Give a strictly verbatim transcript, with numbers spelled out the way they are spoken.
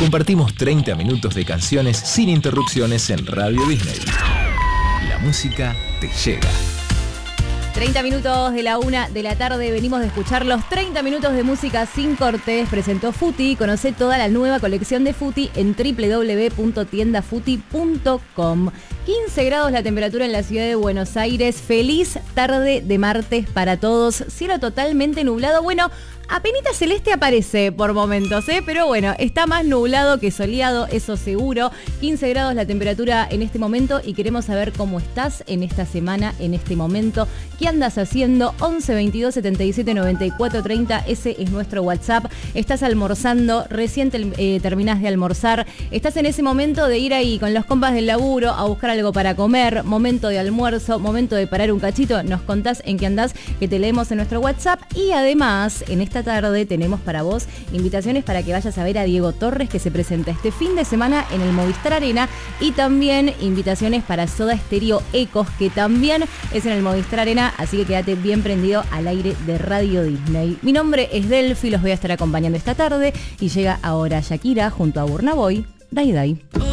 Compartimos treinta minutos de canciones sin interrupciones en Radio Disney. La música te llega. treinta minutos de la una de la tarde, venimos de escuchar los treinta minutos de música sin cortes. Presentó Futi, conoce toda la nueva colección de Futi en doble u doble u doble u punto tienda futi punto com. quince grados la temperatura en la ciudad de Buenos Aires. Feliz tarde de martes para todos. Cielo totalmente nublado. Bueno, apenita celeste aparece por momentos, ¿eh? Pero bueno, está más nublado que soleado, eso seguro. quince grados la temperatura en este momento y queremos saber cómo estás en esta semana, en este momento. ¿Qué andas haciendo? once veintidós setenta y siete noventa y cuatro treinta, ese es nuestro WhatsApp. Estás almorzando, recién te, eh, terminás de almorzar. Estás en ese momento de ir ahí con los compas del laburo a buscar algo para comer. Momento de almuerzo, momento de parar un cachito. Nos contás en qué andás, que te leemos en nuestro WhatsApp. Y además, en esta tarde tenemos para vos invitaciones para que vayas a ver a Diego Torres, que se presenta este fin de semana en el Movistar Arena, y también invitaciones para Soda Stereo Ecos, que también es en el Movistar Arena, así que quédate bien prendido al aire de Radio Disney. Mi nombre es Delphi, los voy a estar acompañando esta tarde y llega ahora Shakira junto a Burna Boy, Dai Dai.